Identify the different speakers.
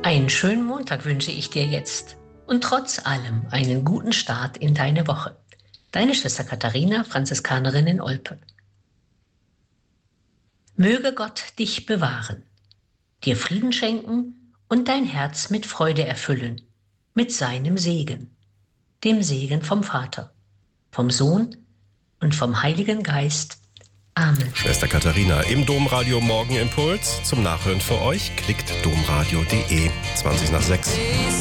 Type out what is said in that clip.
Speaker 1: Einen schönen Montag wünsche ich dir jetzt und trotz allem einen guten Start in deine Woche. Deine Schwester Katharina, Franziskanerin in Olpe. Möge Gott dich bewahren, dir Frieden schenken und dein Herz mit Freude erfüllen, mit seinem Segen, dem Segen vom Vater, vom Sohn und vom Heiligen Geist. Amen.
Speaker 2: Schwester Katharina im Domradio Morgenimpuls. Zum Nachhören für euch klickt domradio.de 20 nach 6.